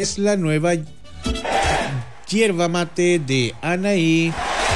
es la nueva yerba mate de Anaí.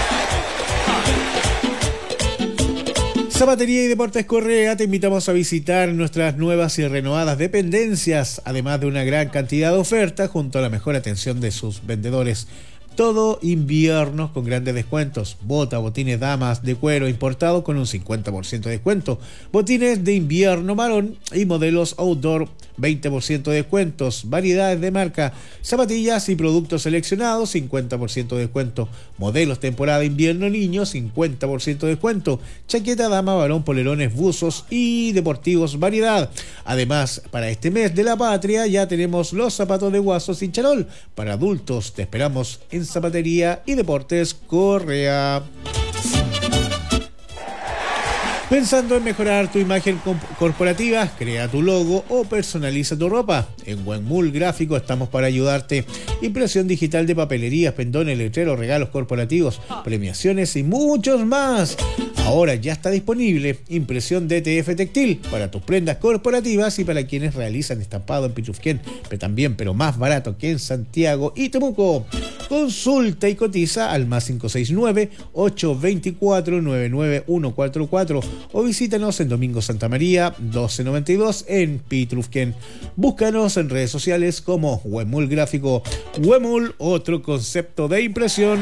Zapatería y Deportes Correa, te invitamos a visitar nuestras nuevas y renovadas dependencias, además de una gran cantidad de ofertas junto a la mejor atención de sus vendedores. Todo invierno con grandes descuentos. Botines damas de cuero importado con un 50% de descuento. Botines de invierno marrón y modelos outdoor 20% de descuentos. Variedades de marca. Zapatillas y productos seleccionados 50% de descuento. Modelos temporada invierno niño 50% de descuento. Chaqueta dama, varón, polerones, buzos y deportivos variedad. Además, para este mes de la patria ya tenemos los zapatos de guaso sin charol. Para adultos te esperamos en Zapatería y Deportes Correa. Pensando en mejorar tu imagen corporativa, crea tu logo o personaliza tu ropa. En Wemul Gráfico estamos para ayudarte. Impresión digital de papelerías, pendones, letreros, regalos corporativos, premiaciones y muchos más. Ahora ya está disponible impresión DTF textil para tus prendas corporativas y para quienes realizan estampado en Pitrufquén, pero más barato que en Santiago y Temuco. Consulta y cotiza al más 569-824-99144 o visítanos en Domingo Santa María 1292 en Pitrufquén. Búscanos en redes sociales como Wemul Gráfico. Wemul, otro concepto de impresión.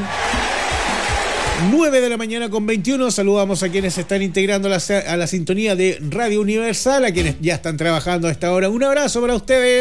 9 de la mañana con 21. Saludamos a quienes se están integrando a la sintonía de Radio Universal, a quienes ya están trabajando a esta hora. Un abrazo para ustedes.